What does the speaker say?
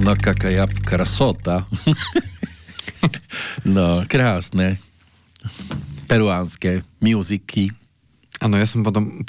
No, kaká krasota. No, krásne. Peruánske muziky. Áno, ja som potom